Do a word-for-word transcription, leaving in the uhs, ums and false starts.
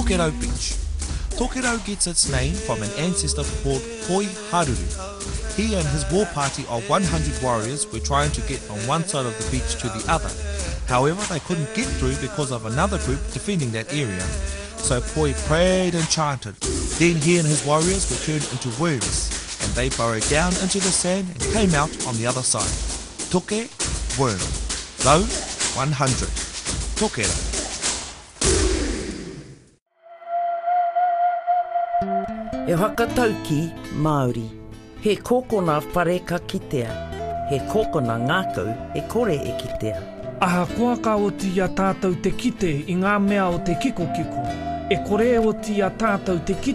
Tokero Beach. Tokero gets its name from an ancestor called Poi Haruru. He and his war party of one hundred warriors were trying to get from one side of the beach to the other. However, they couldn't get through because of another group defending that area. So Poi prayed and chanted. Then he and his warriors were turned into worms, and they burrowed down into the sand and came out on the other side. Toke, worm. Rau, one hundred. Tokero. E whakatauki, Māori. He kōkona whare ka kitea. He kōkona ngākau e kore e kitea. Aha kua ka oti a tātou te kite I ngā mea o te kiko kiko. E kore oti a tātou te kite